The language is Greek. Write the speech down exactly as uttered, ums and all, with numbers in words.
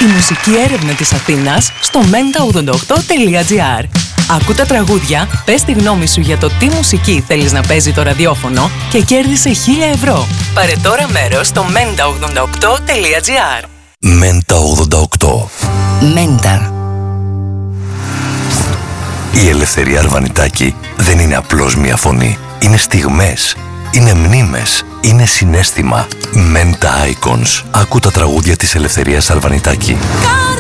Η μουσική έρευνα της Αθήνας στο μέντα ογδόντα οκτώ τελεία τζι άρ. Άκου τα τραγούδια, πες τη γνώμη σου για το τι μουσική θέλεις να παίζει το ραδιόφωνο και κέρδισε χίλια ευρώ. Πάρε τώρα μέρος στο μέντα ογδόντα οκτώ τελεία τζι άρ. μέντα ογδόντα οκτώ. Μέντα. Η Ελευθερία Αρβανιτάκη δεν είναι απλώς μια φωνή. Είναι στιγμές, είναι μνήμες, είναι συναίσθημα. Μέντα Icons. Άκου τα τραγούδια της Ελευθερίας Αρβανιτάκη.